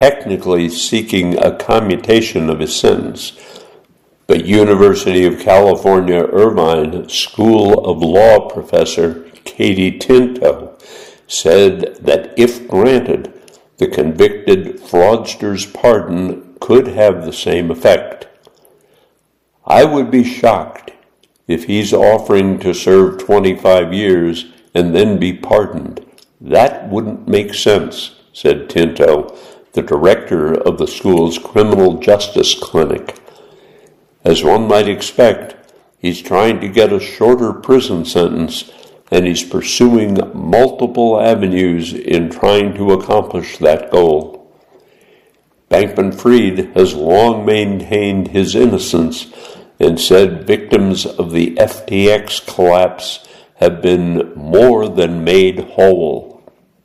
technically seeking a commutation of his sentence. But University of California, Irvine School of Law professor Katie Tinto said that if granted, the convicted fraudster's pardon could have the same effect. I would be shocked if he's offering to serve 25 years and then be pardoned. That wouldn't make sense, said Tinto, the director of the school's criminal justice clinic. As one might expect, he's trying to get a shorter prison sentence, and he's pursuing multiple avenues in trying to accomplish that goal. Bankman-Fried has long maintained his innocence and said victims of the FTX collapse have been more than made whole.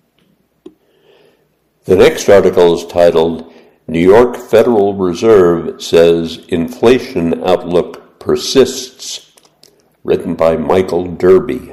The next article is titled, New York Federal Reserve Says Inflation Outlook Persists, written by Michael Derby.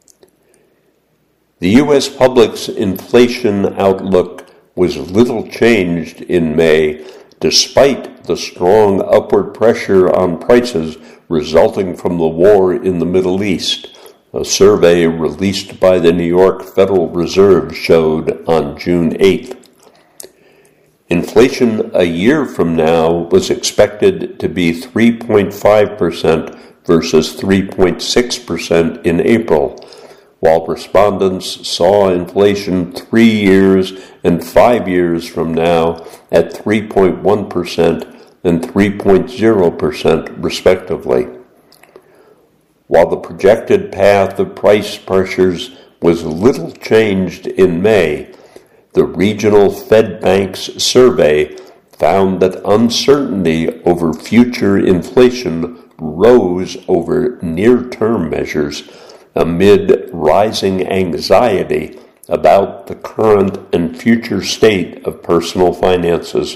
The U.S. public's inflation outlook was little changed in May, despite the strong upward pressure on prices resulting from the war in the Middle East, a survey released by the New York Federal Reserve showed on June 8th. Inflation a year from now was expected to be 3.5% versus 3.6% in April, while respondents saw inflation 3 years and 5 years from now at 3.1% and 3.0% respectively. While the projected path of price pressures was little changed in May, the regional Fed Banks survey found that uncertainty over future inflation rose over near-term measures amid rising anxiety about the current and future state of personal finances.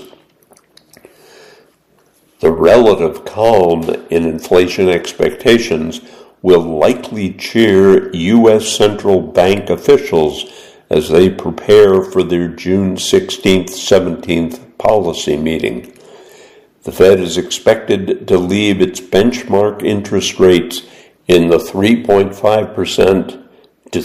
The relative calm in inflation expectations will likely cheer U.S. central bank officials as they prepare for their June 16th, 17th policy meeting. The Fed is expected to leave its benchmark interest rates in the 3.5% to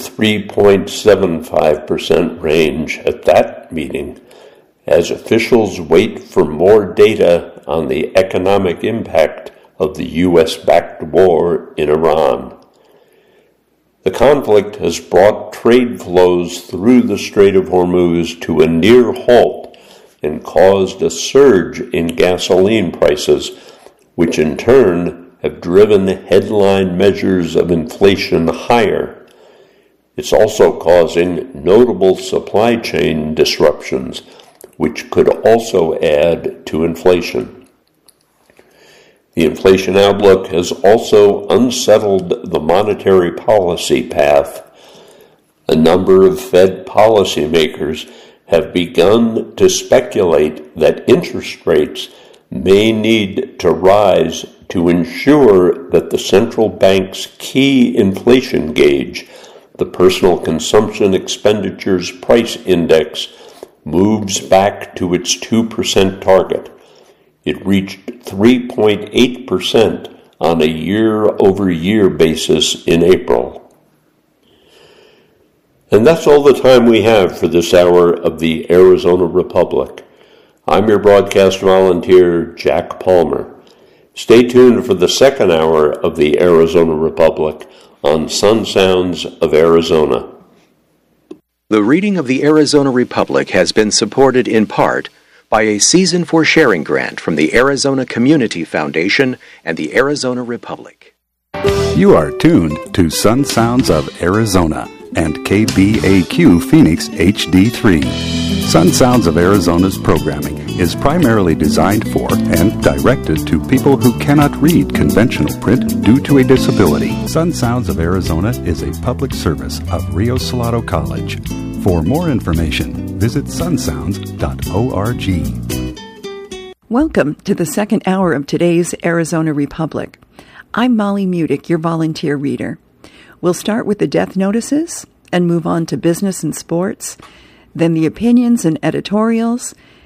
3.75% range at that meeting, as officials wait for more data on the economic impact of the U.S.-backed war in Iran. The conflict has brought trade flows through the Strait of Hormuz to a near halt and caused a surge in gasoline prices, which in turn have driven headline measures of inflation higher. It's also causing notable supply chain disruptions, which could also add to inflation. The inflation outlook has also unsettled the monetary policy path. A number of Fed policymakers have begun to speculate that interest rates may need to rise to ensure that the central bank's key inflation gauge, the Personal Consumption Expenditures Price Index, moves back to its 2% target. It reached 3.8% on a year-over-year basis in April. And that's all the time we have for this hour of the Arizona Republic. I'm your broadcast volunteer, Jack Palmer. Stay tuned for the second hour of the Arizona Republic on Sun Sounds of Arizona. The reading of the Arizona Republic has been supported in part by a Season for Sharing grant from the Arizona Community Foundation and the Arizona Republic. You are tuned to Sun Sounds of Arizona and KBAQ Phoenix HD3. Sun Sounds of Arizona's programming is primarily designed for and directed to people who cannot read conventional print due to a disability. Sun Sounds of Arizona is a public service of Rio Salado College. For more information, visit sunsounds.org. Welcome to the second hour of today's Arizona Republic. I'm Molly Mudick, your volunteer reader. We'll start with the death notices and move on to business and sports, then the opinions and editorials,